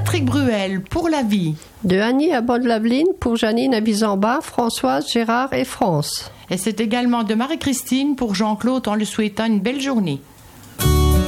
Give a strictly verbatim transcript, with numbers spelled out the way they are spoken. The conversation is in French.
Patrick Bruel pour la vie. De Annie à Bonne-Laveline pour Janine à Bisamba, Françoise, Gérard et France. Et c'est également de Marie-Christine pour Jean-Claude en lui souhaitant une belle journée.